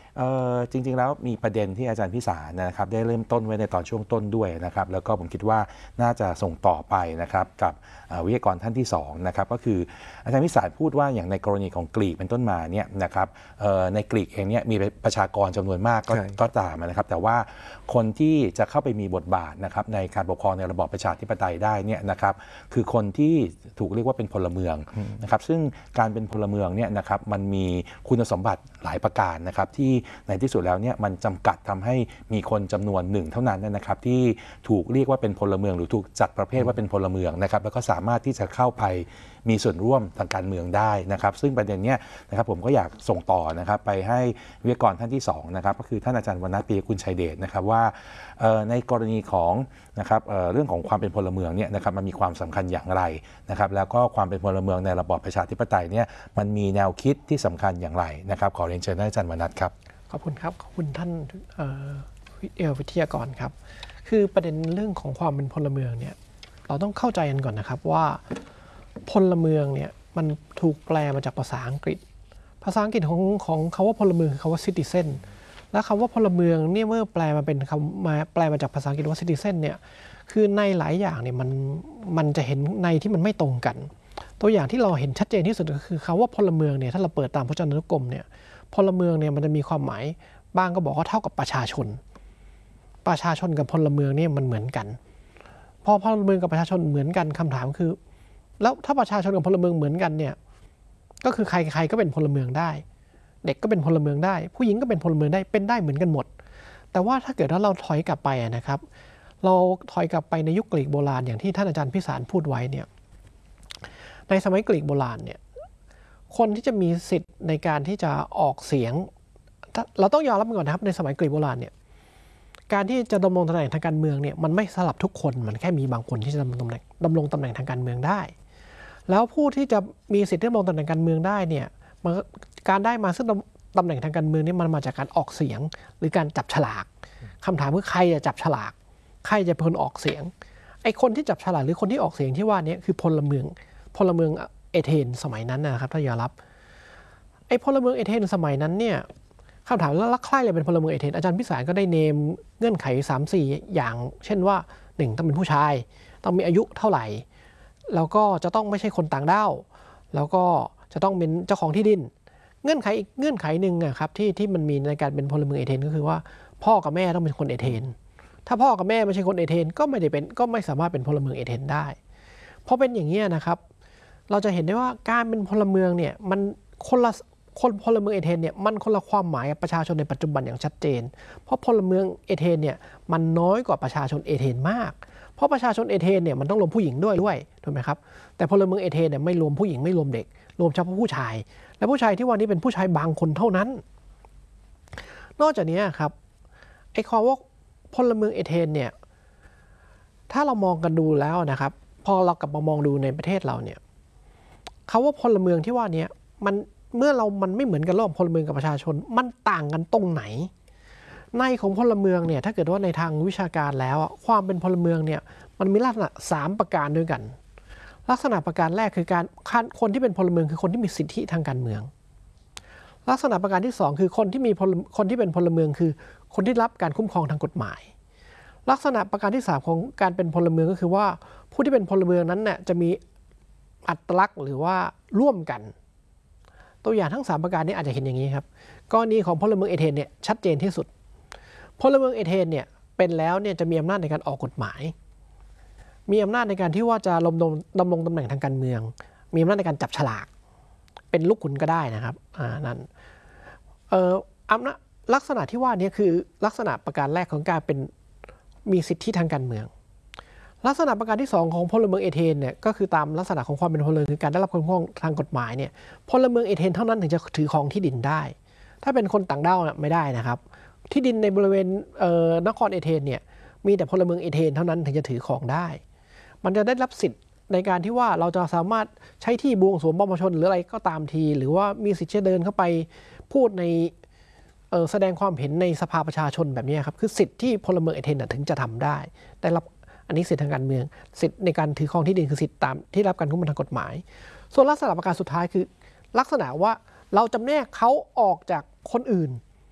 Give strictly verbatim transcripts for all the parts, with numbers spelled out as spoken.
จริงๆแล้วมีประเด็นที่อาจารย์พิสารนะครับได้เริ่มต้นไว้ในตอนช่วงต้นด้วยนะครับแล้วก็ผมคิดว่าน่าจะส่งต่อไปนะครับกับวิทยากรท่านที่สองนะครับก็คืออาจารย์พิสารพูดว่าอย่างในกรณีของกรีกเป็นต้นมาเนี่ยนะครับในกรีกเองเนี่ยมีประชากรจำนวนมากก็ตามนะครับแต่ว่าคนที่จะเข้าไปมีบทบาทนะครับในการปกครองในระบอบประชาธิปไตยได้เนี่ยนะครับคือคนที่ถูกเรียกว่าเป็นพลเมืองนะครับซึ่งการเป็นพลเมืองเนี่ยนะครับมันมีคุณสมบัติหลายประการนะครับที่ในที่สุดแล้วเนี่ยมันจำกัดทำให้มีคนจำนวนหนึ่งเท่านั้นนะครับที่ถูกเรียกว่าเป็นพลเมืองหรือถูกจัดประเภทว่าเป็นพลเมืองนะครับแล้วก็สามารถที่จะเข้าไปมีส่วนร่วมทางการเมืองได้นะครับซึ่งประเด็นเนี้ยนะครับผมก็อยากส่งต่อนะครับไปให้วิทยากรท่านที่สองนะครับก็คือท่านอาจารย์วรรณัฐ ปิยกุลชัยเดชนะครับว่าในกรณีของนะครับเรื่องของความเป็นพลเมืองเนี่ยนะครับมันมีความสำคัญอย่างไรนะครับแล้วก็ความเป็นพลเมืองในระบอบประชาธิปไตยเนี่ยมันมีแนวคิดที่สำคัญอย่างไรนะครับขอเรียนเชิญท่านอาจารย์วรรณัฐครับขอบคุณครับขอบคุณท่านวิทยากรครับคือประเด็นเรื่องของความเป็นพลเมืองเนี่ยเราต้องเข้าใจกันก่อนนะครับว่าพลเมืองเนี่ยมันถูกแปลมาจากภาษาอังกฤษภาษาอังกฤษของของคำว่าพลเมืองคือคำว่า citizen และคำว่าพลเมืองเนี่ยเมื่อแปลมาเป็นคำมาแปลมาจากภาษาอังกฤษว่า citizen เนี่ยคือในหลายอย่างเนี่ยมันมันจะเห็นในที่มันไม่ตรงกันตัวอย่างที่เราเห็นชัดเจนที่สุดก็คือคำว่าพลเมืองเนี่ยถ้าเราเปิดตามพจนานุกรมเนี่ยพลเมืองเนี่ยมันจะมีความหมายบางก็บอกว่าเท่ากับประชาชนประชาชนกับพลเมืองเนี่ยมันเหมือนกันพอพลเมืองกับประชาชนเหมือนกันคำถามคือแล้วถ้าประชาชนกับพลเมืองเหมือนกันเนี่ยก็คือใครใครก็เป็นพลเมืองได้เด็กก็เป็นพลเมืองได้ผู้หญิงก็เป็นพลเมืองได้เป็นได้เหมือนกันหมดแต่ว่าถ้าเกิดว่าเราถอยกลับไปนะครับเราถอยกลับไปในยุคกรีกโบราณอย่างที่ท่านอาจารย์พิสารพูดไว้เนี่ยในสมัยกรีกโบราณเนี่ยคนที่จะมีสิทธิ์ในการที่จะออกเสียงเราต้องยอมรับก่อนนะครับในสมัยกรีกโบราณเนี่ยการที่จะดำรงตำแหน่งทางการเมืองเนี่ยมันไม่สลับทุกคนมันแค่มีบางคนที่จะดำรงตำแหน่งดำรงตำแหน่งทางการเมืองได้แล้วผู้ที่จะมีสิทธิ์ดำรงตำแหน่งการเมืองได้เนี่ยการได้มาซึ่งตำแหน่งทางการเมืองนี่มันมาจากการออกเสียงหรือการจับฉลากคำถามคือใครจะจับฉลากใครจะเป็นคนออกเสียงไอ้คนที่จับฉลากหรือคนที่ออกเสียงที่ว่านี้คือพลเมืองพลเมืองเอเธนสมัยนั้นนะครับถ้ายอมรับไอ้พลเมืองเอเธนสมัยนั้นเนี่ยคำถามว่ารักใคร่เลยเป็นพลเมืองเอเธนอาจารย์พิสารก็ได้เนมเงื่อนไข สามสี่ อย่างเช่นว่าหนึ่งต้องเป็นผู้ชายต้องมีอายุเท่าไหร่แล้วก็จะต้องไม่ใช่คนต่างด้าวแล้วก็จะต้องเป็นเจ้าของที่ดินเงื่อนไขอีกเงื่อนไขหนึ่งครับที่ที่มันมีในการเป็นพลเมืองเอเธนก็คือว่าพ่อกับแม่ต้องเป็นคนเอเธนถ้าพ่อกับแม่ไม่ใช่คนเอเธนก็ไม่ได้เป็นก็ไม่สามารถเป็นพลเมืองเอเธนได้เพราะเป็นอย่างนี้นะครับเราจะเห็นได้ว่าการเป็นพลเมืองเนี่ยมันคนละคนพลเมืองเอเธนเนี่ยมันคนละความหมายกับประชาชนในปัจจุบันอย่างชัดเจนเพราะพลเมืองเอเธนเนี่ยมันน้อยกว่าประชาชนเอเธนมากเพราะประชาชนเอเธนเนี่ยมันต้องรวมผู้หญิงด้วยด้วยถูกไหมครับแต่พลเมืองเอเธนเนี่ยไม่รวมผู้หญิงไม่รวมเด็กรวมเฉพาะผู้ชายและผู้ชายที่ว่านี้เป็นผู้ชายบางคนเท่านั้นนอกจากนี้ครับไอ้ความว่าพลเมืองเอเธนเนี่ยถ้าเรามองกันดูแล้วนะครับพอเรากลับมามองดูในประเทศเราเนี่ยคำว่าพลเมืองที่ว่านี้มันเมื่อเรามันไม่เหมือนกันระหว่างพลเมืองกับประชาชนมันต่างกันตรงไหนในของพลเมืองเนี่ยถ้าเกิดว่าในทางวิชาการแล้วความเป็นพลเมืองเนี่ยมันมีลักษณะสามประการด้วยกันลักษณะประการแรกคือการคนที่เป็นพลเมืองคือคนที่มีสิทธิทางการเมืองลักษณะประการที่สองคือคนที่มีคนที่เป็นพลเมืองคือคนที่รับการคุ้มครองทางกฎหมายลักษณะประการที่สามของการเป็นพลเมืองก็คือว่าผู้ที่เป็นพลเมืองนั้นเนี่ยจะมีอัตลักษณ์หรือว่าร่วมกันตัวอย่างทั้งสามประการนี้อาจจะเห็นอย่างนี้ครับกรณีของพลเมืองเอเธนเนี่ยชัดเจนที่สุดพลเมืองเอเธนเนี่ยเป็นแล้วเนี่ยจะมีอำนาจในการออกกฎหมายมีอำนาจในการที่ว่าจะดำรงดำรงตำแหน่งทางการเมืองมีอำนาจในการจับฉลากเป็นลูกขุนก็ได้นะครับอ่านั่นเอ่ออำนาจลักษณะที่ว่านี้คือลักษณะประการแรกของการเป็นมีสิทธิทางการเมืองลักษณะประการที่สองของพลเมืองเอเธนเนี่ยก็คือตามลักษณะของความเป็นพลเมืองคือการได้รับความคุ้มครองทางกฎหมายเนี่ยพลเมืองเอเธนเท่านั้นถึงจะถือครองที่ดินได้ถ้าเป็นคนต่างด้าวไม่ได้นะครับที่ดินในบริเวณนครเอเธนเนี่ยมีแต่พลเมืองเอเธนเท่านั้นถึงจะถือครองได้มันจะได้รับสิทธิ์ในการที่ว่าเราจะสามารถใช้ที่บวงสรวงบรมชนหรืออะไรก็ตามทีหรือว่ามีสิทธิ์จะเดินเข้าไปพูดในแสดงความเห็นในสภาประชาชนแบบนี้ครับคือสิทธิ์ที่พลเมืองเอเธนถึงจะทำได้ได้รับอันนี้สิทธิทางการเมืองสิทธิในการถือครองที่ดินคือสิทธิตามที่รับการคุ้มครองทางกฎหมายส่วนลักษณะประการสุดท้ายคือลักษณะว่าเราจำแนกเขาออกจากคนอื่น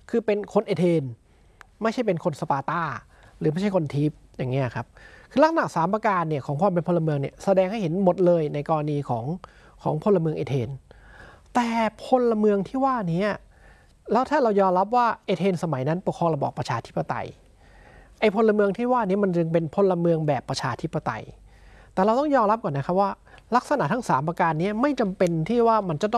คือเป็นคนเอเธนไม่ใช่เป็นคนสปาร์ตาหรือไม่ใช่คนทีปอย่างเงี้ยครับคือลักษณะสามประการเนี่ยของความเป็นพลเมืองเนี่ยแสดงให้เห็นหมดเลยในกรณีของของพลเมืองเอเธนแต่พลเมืองที่ว่านี้แล้วถ้าเรายอมรับว่าเอเธนสมัยนั้นปกครองระบอบประชาธิปไตยไอ้พลเมืองที่ว่านี้มันจึงเป็นพลเมืองแบบประชาธิปไตยแต่เราต้องยอมรับก่อนนะครับว่าลักษณะทั้งสามประการนี้ไม่จำเป็นที่ว่ามันจะต้อง